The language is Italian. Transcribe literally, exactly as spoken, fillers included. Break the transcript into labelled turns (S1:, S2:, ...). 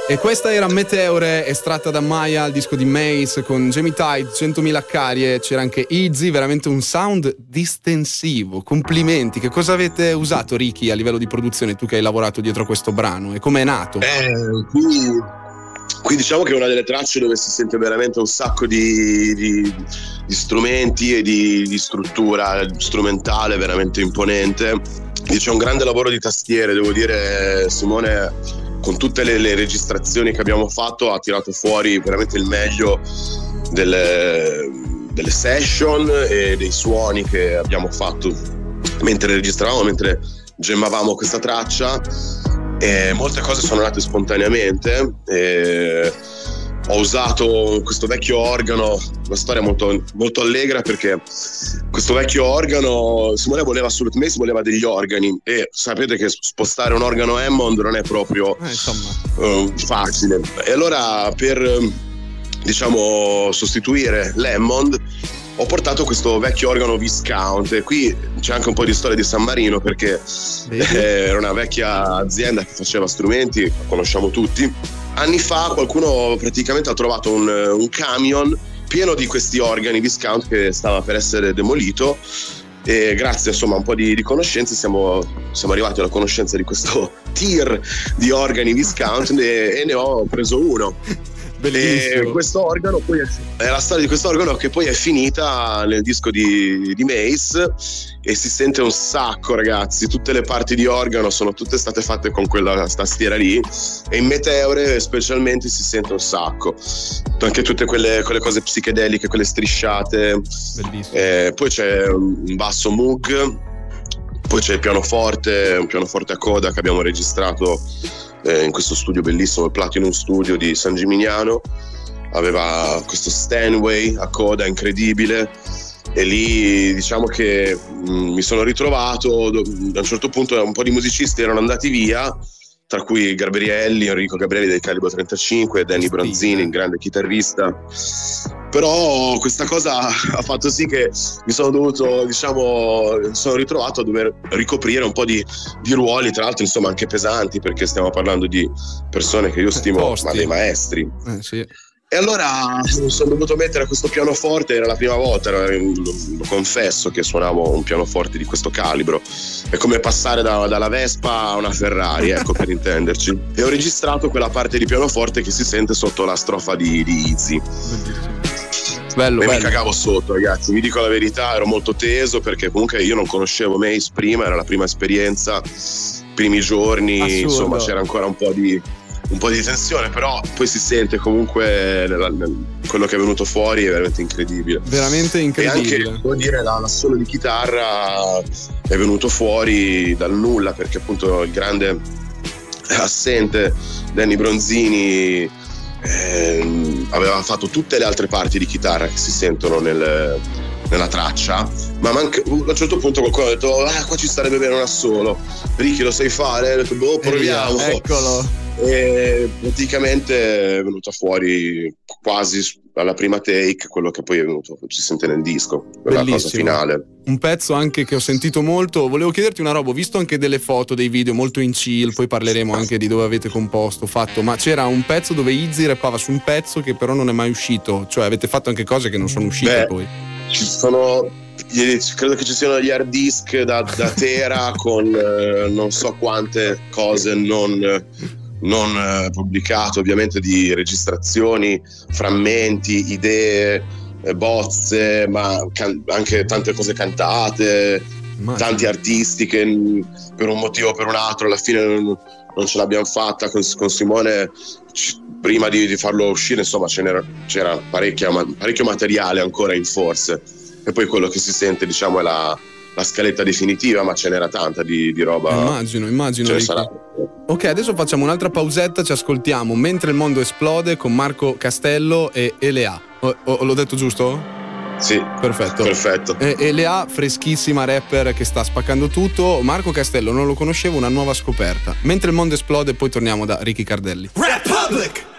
S1: E questa era Meteore, estratta da Maya, il disco di Mace con Jamie Tide, centomila carie. C'era anche Izzy, veramente un sound distensivo. Complimenti. Che cosa avete usato, Ricky, a livello di produzione, tu che hai lavorato dietro questo brano, e come è nato?
S2: Eh, qui, qui diciamo che è una delle tracce dove si sente veramente un sacco di, di, di strumenti e di, di struttura strumentale veramente imponente. E c'è un grande lavoro di tastiere, devo dire. Simone, con tutte le, le registrazioni che abbiamo fatto, ha tirato fuori veramente il meglio delle, delle session e dei suoni che abbiamo fatto mentre registravamo, mentre gemmavamo questa traccia. E molte cose sono nate spontaneamente. E ho usato questo vecchio organo, una storia molto, molto allegra, perché questo vecchio organo, Simone voleva assolutamente voleva degli organi, e sapete che spostare un organo Hammond non è proprio
S1: eh, insomma.
S2: uh, facile. E allora, per diciamo sostituire l'Hammond, ho portato questo vecchio organo Viscount. E qui c'è anche un po' di storia di San Marino, perché eh, era una vecchia azienda che faceva strumenti, la conosciamo tutti. Anni fa qualcuno praticamente ha trovato un, un camion pieno di questi organi Viscount che stava per essere demolito, e grazie insomma a un po' di, di conoscenze siamo, siamo arrivati alla conoscenza di questo tier di organi Viscount, e, e ne ho preso uno.
S1: Bellissimo.
S2: E questo organo poi è, è la storia di questo organo che poi è finita nel disco di, di Mace, e si sente un sacco, ragazzi. Tutte le parti di organo sono tutte state fatte con quella tastiera lì, e in Meteore specialmente si sente un sacco, anche tutte quelle, quelle cose psichedeliche, quelle strisciate.
S1: Bellissimo.
S2: Eh, poi c'è un basso Moog, poi c'è il pianoforte, un pianoforte a coda che abbiamo registrato in questo studio bellissimo, il Platinum Studio di San Gimignano. Aveva questo Steinway a coda incredibile, e lì diciamo che mh, mi sono ritrovato. A un certo punto un po' di musicisti erano andati via, tra cui Gabrielli, Enrico Gabrielli del Calibro trentacinque, Danny Bronzini, il grande chitarrista. Però questa cosa ha fatto sì che mi sono dovuto, diciamo, mi sono ritrovato a dover ricoprire un po' di, di ruoli, tra l'altro insomma anche pesanti, perché stiamo parlando di persone che io stimo, ma dei maestri.
S1: Eh, sì.
S2: E allora mi sono dovuto mettere a questo pianoforte. Era la prima volta, lo, lo confesso, che suonavo un pianoforte di questo calibro. È come passare da, dalla Vespa a una Ferrari, ecco, per intenderci. E ho registrato quella parte di pianoforte che si sente sotto la strofa di, di Izzy.
S1: Bello,
S2: e
S1: bello.
S2: mi cagavo sotto, ragazzi, vi dico la verità, ero molto teso, perché comunque io non conoscevo Mace prima, era la prima esperienza, primi giorni. Assurdo. Insomma c'era ancora un po' di un po' di tensione, però poi si sente comunque nella, nel, quello che è venuto fuori è veramente incredibile,
S1: veramente incredibile.
S2: E anche, devo dire, la, la solo di chitarra è venuto fuori dal nulla, perché appunto il grande assente Danny Bronzini eh, aveva fatto tutte le altre parti di chitarra che si sentono nel, nella traccia, ma manca, a un certo punto qualcuno ha detto ah, qua ci starebbe bene una solo. Ricky, lo sai fare? Ho detto boh, proviamo.
S1: Eh, eccolo.
S2: E praticamente è venuta fuori quasi alla prima take quello che poi è venuto, si sente nel disco, quella cosa finale.
S1: Un pezzo anche che ho sentito molto. Volevo chiederti una roba, ho visto anche delle foto, dei video molto in chill, poi parleremo anche di dove avete composto, fatto, ma c'era un pezzo dove Izzy rappava su un pezzo che però non è mai uscito, cioè avete fatto anche cose che non sono uscite. Beh, poi
S2: ci sono, credo che ci siano gli hard disk da, da tera con eh, non so quante cose non non eh, pubblicate, ovviamente, di registrazioni, frammenti, idee, eh, bozze, ma can- anche tante cose cantate, Immagino. tanti artisti che n- per un motivo o per un altro alla fine non, non ce l'abbiamo fatta con, con Simone. C- prima di, di farlo uscire, insomma, ce n'era, c'era parecchia, ma- parecchio materiale ancora in forse, e poi quello che si sente, diciamo, è la la scaletta definitiva, ma ce n'era tanta di, di roba.
S1: Immagino, immagino. Ce ne sarà. Ok, adesso facciamo un'altra pausetta, ci ascoltiamo Mentre il mondo esplode con Marco Castello e Elea. O, o, l'ho detto giusto?
S2: Sì.
S1: Perfetto.
S2: Perfetto.
S1: E, Elea, freschissima rapper che sta spaccando tutto. Marco Castello non lo conoscevo, una nuova scoperta. Mentre il mondo esplode, poi torniamo da Ricky Cardelli. Republic!